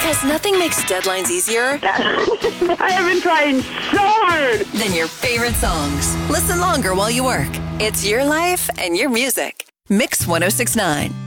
Because nothing makes deadlines easier I have been trying so hard. than your favorite songs. Listen longer while you work. It's your life and your music. Mix 1069.